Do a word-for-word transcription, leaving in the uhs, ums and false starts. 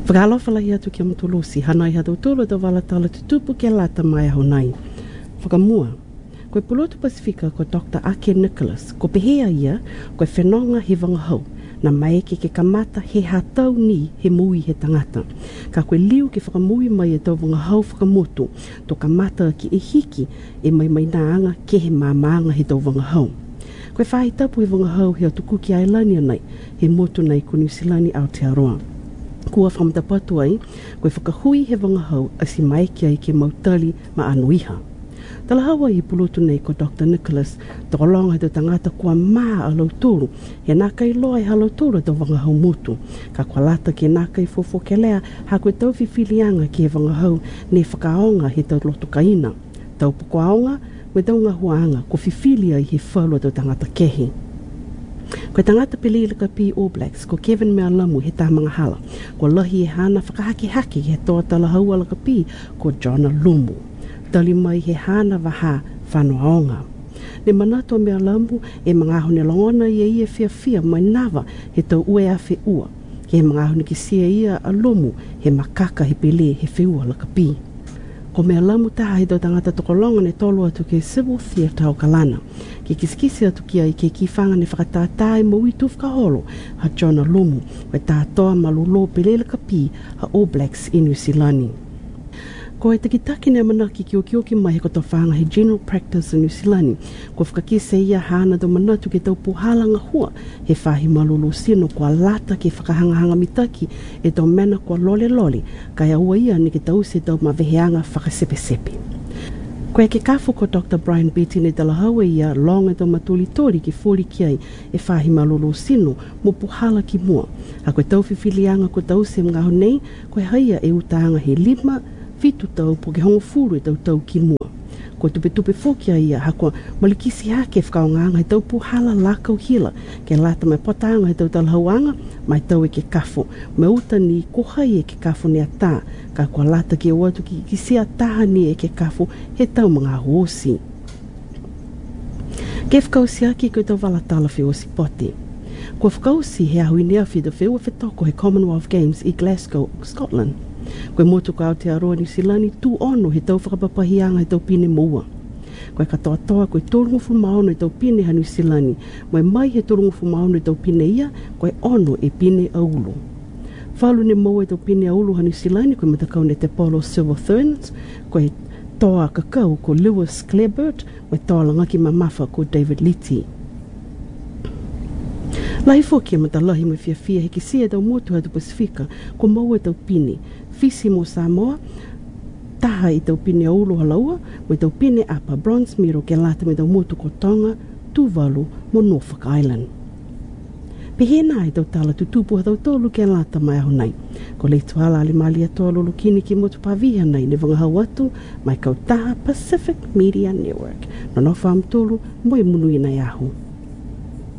Whakalofa lahi atu ki Amatulusi, hanai hatu tolo to wala tala tutupu ke lata mai aho nai. Whakamua, koe Pulotu Pasifika ko Doctor Ake Nicholas, ko pehea ia, koe whenonga he wangahau, na maeke ke kamata he hatau ni he mui he tangata. Ka koe liu ke whakamui mai e tau wangahau whakamotu, to kamata ki e hiki e mai mai naanga ke he mamanga he tau wangahau. Koe whahi tapu he wangahau he atuku ki Ailania nei, he motu nei ko New Zealand Aotearoa. Kua whamatapatu ai, koe whakahui he wangahau asi maeke ai ke mautali ma anuiha. Talahawa i Pulotu nei ko Doctor Nicholas, tokolonga he te tangata kua maa a lauturu, he naka i loa i ha lauturu te wangahau motu. Ka kua lata ke naka i fofo ke lea, ha koe tau whiwhilianga ki he wangahau ne whakaonga he tau lotu kaina. Tau pukoaonga, me tau ngahuanga, ko whiwhilia i he whalua te tangata kehi. Koe tangata pelele ka pi All Blacks, ko Kevin Mealamu he tā mga hala, ko lahi e hana whakahaki-haki he toa talahau ala ka pi, ko John Lumu. Tali mai he hana waha whanoaonga. Ne manatua Mealamu e mga hone longona ia ia fia fia mai nawa he tau ue awhi ua. He mga hone ki sia ia a Lumu he makaka he pele he whiua la ka pi. Ko Mealamu taha he tau tangata tokolonga ne tolu atu ke Civil Theatre o Kalana. Ke kiskisi atu ki ai ke kifanga ne whakatatai mo i tufka holo ha John Lumu we tātoa malulo pelela ka pi ha All Blacks i New Zealand. Ko e takitaki ne manaki ki o kioki mai he koto whanga he General Practice in New Zealand. Ko whakakise ia hana do manatu ke tau puhalanga hua he whahi malulu sino kua lata ke whakahangahanga mitaki e tau mena kua lole lole kaya ua ia ni ke tau se tau maweheanga whakasepe-sepe. Ko e ke kafu ko Doctor Brian Beatty ne talahaua ia longa tau matuli tori ki fori ki ai e whahi malulu sino mo puhala ki mua. Ha koe tau whiwhilianga ko tau se mga honei koe haia e utaanga he lima fitu tau po ke hongo furu e tau tau ki mua. Ko tupe tupe fokia ia hakua malikisi hake whakaonganga he tau puhala lakau hila ke lata mai potanga he tau talahauanga mai tau e ke kafo. Me uta ni kohai e ke kafo ni ata ka kua lata ke watu ki kisia taha ni e ke kafo he tau mga hosi. Ke whakausi aki koe tau walatala whi osi pote. Ko whakausi he ahuinea whi da whiua whetoko he Commonwealth Games i Glasgow, Scotland. Koe motu ka Aotearoa New Zealand tu ono he tau whakapapahianga he tau pine moua. Koe katoa toa koe tolungufu maono he tau pine ha New Zealand, moe mai he tolungufu maono he tau pine ia, koe ono e pine aulu. Whalu ne moua he tau pine aulu ha New Zealand, koe matakau ne te Polo Silver Ferns, koe toa kakau ko Lewis Clareburt, moe toa langaki mamafa ko David Litty. Lahi foki e matalahi me fia fia he ki sia tau motu hatu Pasifika, ko maua e tau pine, fisi mo Samoa, taha i tau pine aulu halaua, mo tau pine apa bronze medal ke lata me tau motu ko Tonga, Tuvalu mo Norfolk Island. Pehena i tau tala tutupu ha tau tolu ke lata mai aho nei. Ko le tuala ali mali atoa lulu kini ki motu paviha nei ne wangahau atu mai kau taha Pacific Media Network. No no whaam tolu mo i munu i nei ahu.